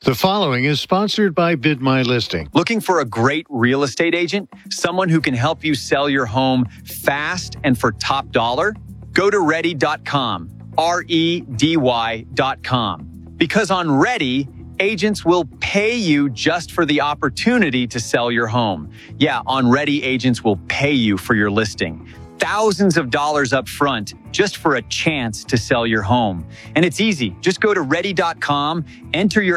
The following is sponsored by Bid My Listing. Looking for a great real estate agent? Someone who can help you sell your home fast and for top dollar? Go to ready.com, REDY.com. Because on Ready, agents will pay you just for the opportunity to sell your home. Yeah, on Ready, agents will pay you for your listing. Thousands of dollars up front just for a chance to sell your home. And it's easy. Just go to ready.com, enter your